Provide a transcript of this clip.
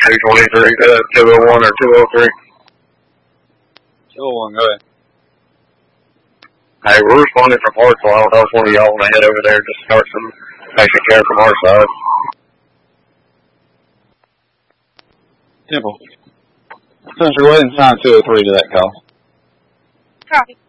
201 or 203? 201, go ahead. Hey, we're responding from Hartsville. I don't know if one of y'all want to head over there and just start some basic care from our side. Temple. Spencer, go ahead and sign 203 to that call. Copy.